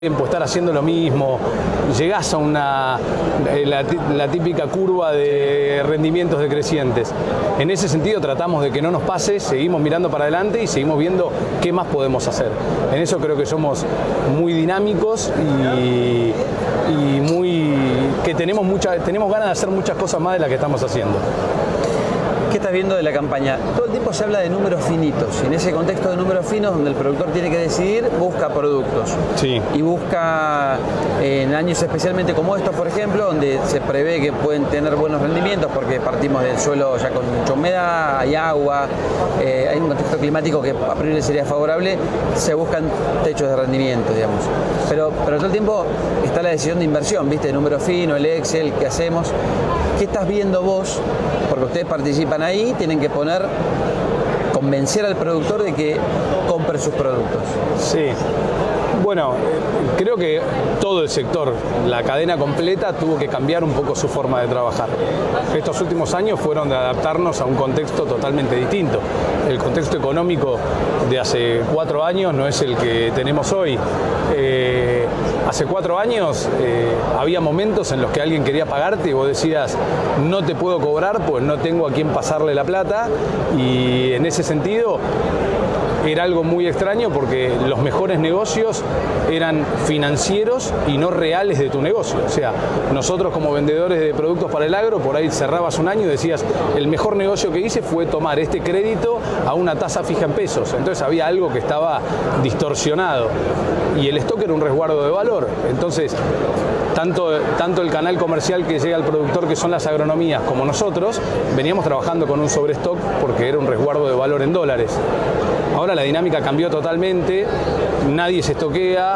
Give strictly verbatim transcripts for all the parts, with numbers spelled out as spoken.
tiempo, estar haciendo lo mismo, llegás a una, la, la típica curva de rendimientos decrecientes. En ese sentido tratamos de que no nos pase, seguimos mirando para adelante y seguimos viendo qué más podemos hacer. En eso creo que somos muy dinámicos y, y muy, que tenemos, mucha, tenemos ganas de hacer muchas cosas más de las que estamos haciendo. ¿Qué estás viendo de la campaña? Todo el tiempo se habla de números finitos y en ese contexto de números finos donde el productor tiene que decidir, busca productos. Sí. Y busca eh, en años especialmente como estos, por ejemplo, donde se prevé que pueden tener buenos rendimientos porque partimos del suelo ya con mucha humedad, hay agua, eh, hay un contexto climático que a priori sería favorable, se buscan techos de rendimiento, digamos. Pero, pero todo el tiempo está la decisión de inversión, ¿viste? El número fino, el Excel, ¿qué hacemos? ¿Qué estás viendo vos? Porque ustedes participan ahí, tienen que poner, convencer al productor de que compre sus productos. Sí. Bueno, creo que todo el sector, la cadena completa, tuvo que cambiar un poco su forma de trabajar. Estos últimos años fueron de adaptarnos a un contexto totalmente distinto. El contexto económico de hace cuatro años no es el que tenemos hoy. Eh, hace cuatro años eh, había momentos en los que alguien quería pagarte y vos decías, no te puedo cobrar, pues no tengo a quién pasarle la plata, y en ese sentido era algo muy extraño porque los mejores negocios eran financieros y no reales de tu negocio. O sea, nosotros como vendedores de productos para el agro, por ahí cerrabas un año y decías, el mejor negocio que hice fue tomar este crédito a una tasa fija en pesos. Entonces había algo que estaba distorsionado y el stock era un resguardo de valor. Entonces, tanto, tanto el canal comercial que llega al productor, que son las agronomías, como nosotros, veníamos trabajando con un sobrestock porque era un resguardo de valor en dólares. Ahora la dinámica cambió totalmente, nadie se estoquea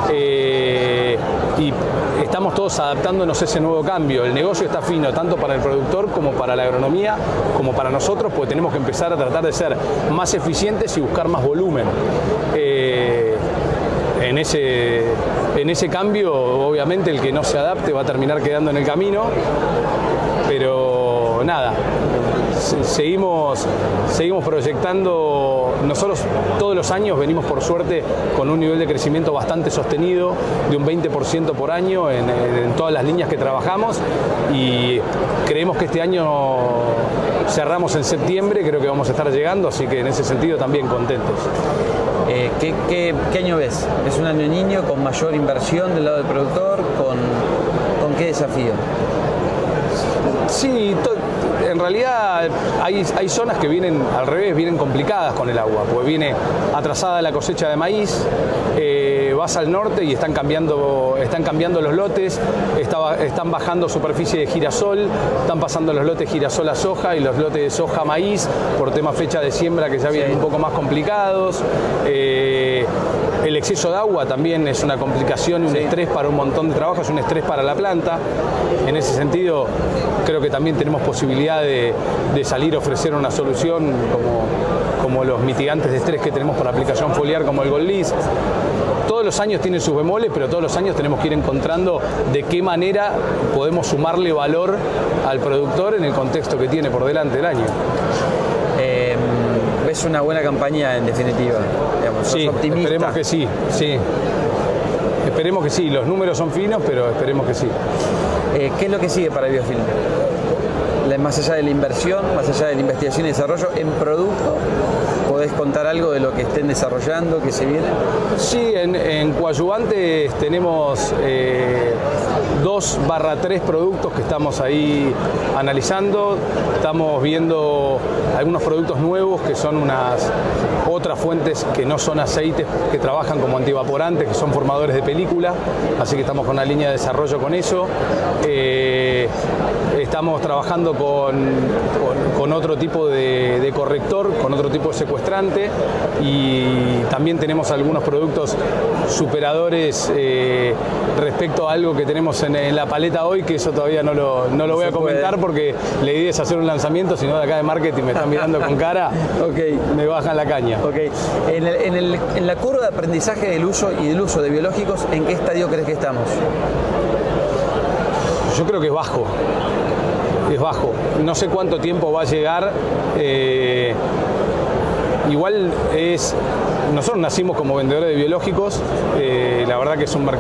eh, y estamos todos adaptándonos a ese nuevo cambio. El negocio está fino tanto para el productor como para la agronomía, como para nosotros, porque tenemos que empezar a tratar de ser más eficientes y buscar más volumen. Eh, en, ese, en ese cambio, obviamente, el que no se adapte va a terminar quedando en el camino, pero nada. Seguimos, seguimos proyectando, nosotros todos los años venimos por suerte con un nivel de crecimiento bastante sostenido, de un veinte por ciento por año en, en todas las líneas que trabajamos, y creemos que este año cerramos en septiembre, creo que vamos a estar llegando, así que en ese sentido también contentos. Eh, ¿qué, qué, ¿Qué año ves? ¿Es un año niño con mayor inversión del lado del productor? ¿Con, con qué desafío? Sí, en realidad hay, hay zonas que vienen al revés, vienen complicadas con el agua, porque viene atrasada la cosecha de maíz, eh, vas al norte y están cambiando, están cambiando los lotes, está, están bajando superficie de girasol, están pasando los lotes girasol a soja y los lotes de soja a maíz, por tema fecha de siembra que ya vienen un poco más complicados. Eh, El exceso de agua también es una complicación y un sí. estrés para un montón de trabajo, es un estrés para la planta. En ese sentido, creo que también tenemos posibilidad de, de salir a ofrecer una solución como, como los mitigantes de estrés que tenemos para aplicación foliar, como el Goldleaf. Todos los años tienen sus bemoles, pero todos los años tenemos que ir encontrando de qué manera podemos sumarle valor al productor en el contexto que tiene por delante el año. Eh, ¿Ves una buena campaña en definitiva? Digamos, ¿sos sí, optimista? Esperemos que sí, sí. Esperemos que sí, los números son finos, pero esperemos que sí. Eh, ¿Qué es lo que sigue para Biofilm? Más allá de la inversión, más allá de la investigación y desarrollo en producto, ¿podés contar algo de lo que estén desarrollando, que se viene? Sí, en, en coadyuvantes tenemos eh, dos barra tres productos que estamos ahí analizando. Estamos viendo algunos productos nuevos que son unas otras fuentes que no son aceites, que trabajan como antivaporantes, que son formadores de película, así que estamos con una línea de desarrollo con eso. Eh, estamos trabajando con, con, con otro tipo de, de corrector, con otro tipo de secuestrante, y también tenemos algunos productos superadores eh, respecto a algo que tenemos en, en la paleta hoy, que eso todavía no lo, no lo voy a comentar porque la idea es hacer un lanzamiento, si no de acá de marketing me están mirando con cara, okay. Me bajan la caña. Okay. En, el, en, el, en la curva de aprendizaje del uso y del uso de biológicos, ¿en qué estadio crees que estamos? Yo creo que es bajo. Es bajo. No sé cuánto tiempo va a llegar. Eh, igual es nosotros nacimos como vendedores de biológicos, eh, la verdad que es un mercado